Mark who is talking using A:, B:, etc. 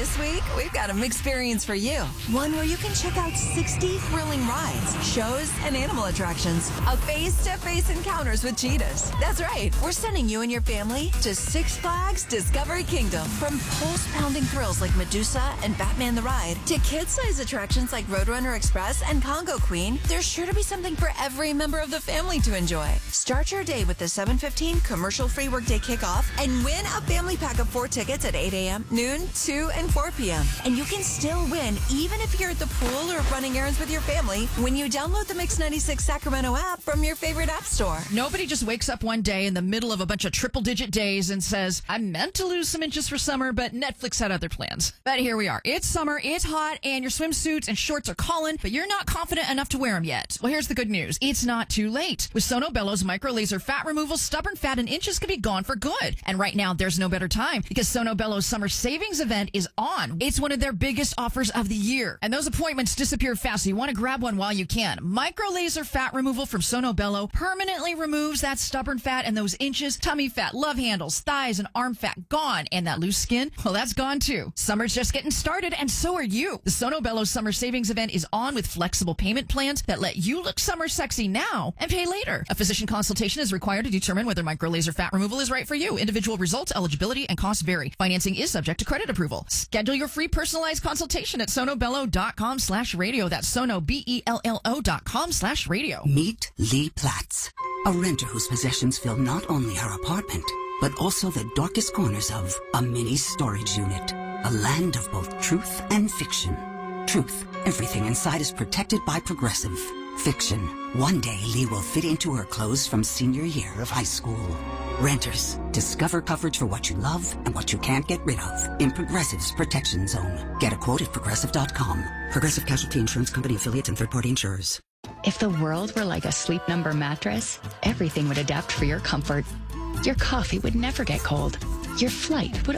A: This week, we've got an experience for you. One where you can check out 60 thrilling rides, shows, and animal attractions. A face-to-face encounters with cheetahs. That's right. We're sending you and your family to Six Flags Discovery Kingdom. From pulse-pounding thrills like Medusa and Batman the Ride to kid-size attractions like Roadrunner Express and Congo Queen, there's sure to be something for every member of the family to enjoy. Start your day with the 7:15 commercial-free workday kickoff and win a family pack of 4 tickets at 8 a.m., noon, 2, and 4 p.m. And you can still win even if you're at the pool or running errands with your family when you download the Mix 96 Sacramento app from your favorite app store.
B: Nobody just wakes up one day in the middle of a bunch of triple-digit days and says, I meant to lose some inches for summer, but Netflix had other plans. But here we are. It's summer, it's hot, and your swimsuits and shorts are calling, but you're not confident enough to wear them yet. Well, here's the good news. It's not too late. With Sono Bello's micro laser fat removal, stubborn fat and inches can be gone for good. And right now, there's no better time because Sono Bello's summer savings event is on. It's one of their biggest offers of the year. And those appointments disappear fast, so you want to grab one while you can. Micro laser fat removal from Sono Bello permanently removes that stubborn fat and those inches, tummy fat, love handles, thighs, and arm fat gone. And that loose skin, well, that's gone too. Summer's just getting started, and so are you. The Sono Bello summer savings event is on with flexible payment plans that let you look summer sexy now and pay later. A physician consultation is required to determine whether micro laser fat removal is right for you. Individual results, eligibility, and costs vary. Financing is subject to credit approval. Schedule your free personalized consultation at sonobello.com/radio. That's sonobello.com/radio.
C: Meet Lee Platts, a renter whose possessions fill not only her apartment, but also the darkest corners of a mini storage unit. A land of both truth and fiction. Truth, everything inside is protected by Progressive. Fiction, one day Lee will fit into her clothes from senior year of high school. Renters, discover coverage for what you love and what you can't get rid of in Progressive's Protection Zone. Get a quote at Progressive.com. Progressive Casualty Insurance Company affiliates and third-party insurers.
D: If the world were like a Sleep Number mattress, everything would adapt for your comfort. Your coffee would never get cold. Your flight would